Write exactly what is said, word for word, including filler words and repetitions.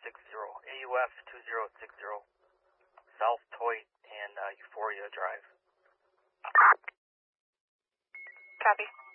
sixty, A U F two zero six zero, South Toit and uh, Euphoria Drive. Copy.